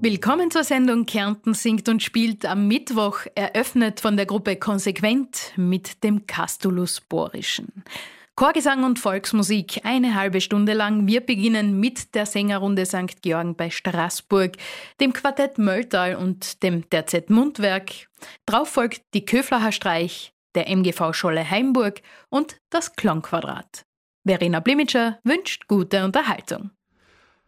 Willkommen zur Sendung Kärnten singt und spielt am Mittwoch, eröffnet von der Gruppe Konsequent mit dem Castulus-Borischen. Chorgesang und Volksmusik, eine halbe Stunde lang. Wir beginnen mit der Sängerrunde St. Georgen bei Straßburg, dem Quartett Mölltal und dem Terzett Mundwerk. Drauf folgt die Köflacher Streich, der MGV Scholle Heimburg und das Klangquadrat. Verena Blimitscher wünscht gute Unterhaltung.